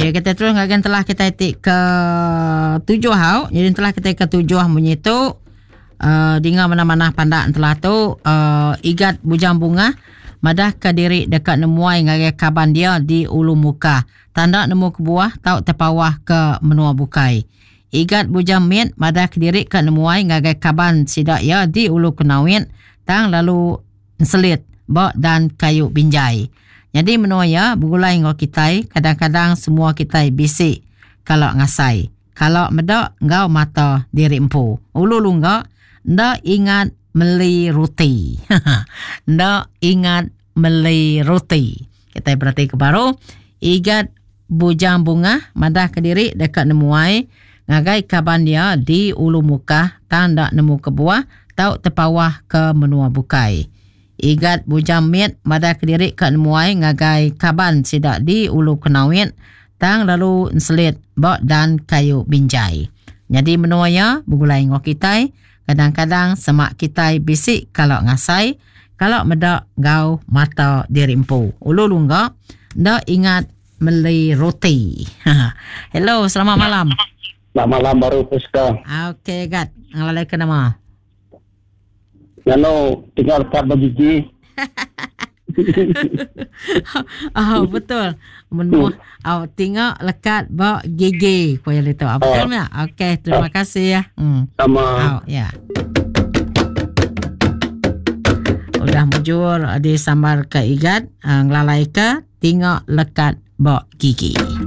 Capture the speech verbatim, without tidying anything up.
Jadi kita terus ngagan telah kita itik ke tujuh hau. Jadi telah kita ke tujuh bunyi tu uh, dengan mana-mana pandak telah tu uh, igat bujang bunga madah ke diri dekat nemuai ngagai kaban dia di ulu muka. Tanda nemu ke buah tau terpawah ke menua bukai. Igat bujang mit madah ke diri ke nemuai ngagai kaban sidak ya di ulu kenawin tang lalu selit bak dan kayu binjai. Jadi menua ya bergulai ngau kitai kadang-kadang semua kitai bisik kalau ngasai. Kalau medak ngau mata diri empu. Ulu lunga ndak ingat meli roti. Ndak ingat meli roti. Kita berarti ke baru igat bujang bunga madah ke diri dekat nemuai ngagai kaban dia di ulu muka tanda nemu ke buah tau terpawah ke menua bukai. Igat bujang mit madah ke diri ke nemuai ngagai kaban sidak di ulu kenawin tang lalu selit bak dan kayu binjai. Jadi menua ya bergulai ngau kitai kadang-kadang semak kitai bisik kalau ngasai kalau medak ngau mata diri empu. Ulu lungga ndak ingat meli roti. Hello, selamat malam. Selamat malam baru Puska. Okey, Gat. Ngalai ke nama? Nano tinggal dekat bergigi. Oh, betul. Menua oh, tinggal lekat bak gigi. Kau yang itu. Betul tak? Oh. Okey, terima kasih ya. Hmm. Sama. Oh, ya. Udah mujur di sambar ke igat, ngelalai ke tinggal lekat bak gigi.